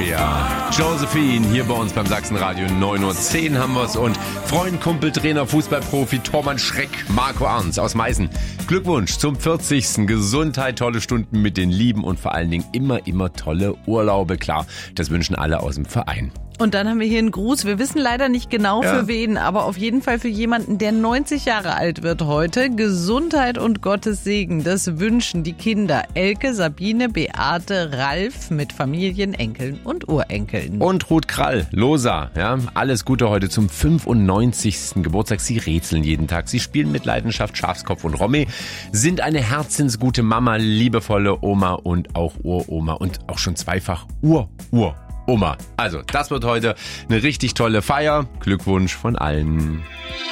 Gloria. Josephine hier bei uns beim Sachsenradio. 9:10 Uhr haben wir's. Und Freund, Kumpel, Trainer, Fußballprofi Tormann Schreck, Marco Arns aus Meißen. Glückwunsch zum 40. Gesundheit, tolle Stunden mit den Lieben und vor allen Dingen immer tolle Urlaube. Klar, das wünschen alle aus dem Verein. Und dann haben wir hier einen Gruß. Wir wissen leider nicht genau für wen, aber auf jeden Fall für jemanden, der 90 Jahre alt wird heute. Gesundheit und Gottes Segen, das wünschen die Kinder Elke, Sabine, Beate, Ralf mit Familien, Enkeln und Urenkeln. Und Ruth Krall, Losa, ja, alles Gute heute zum 95. Geburtstag. Sie rätseln jeden Tag, sie spielen mit Leidenschaft Schafskopf und Romy, sind eine herzensgute Mama, liebevolle Oma und auch Uroma und auch schon zweifach Uroma. Also, das wird heute eine richtig tolle Feier. Glückwunsch von allen.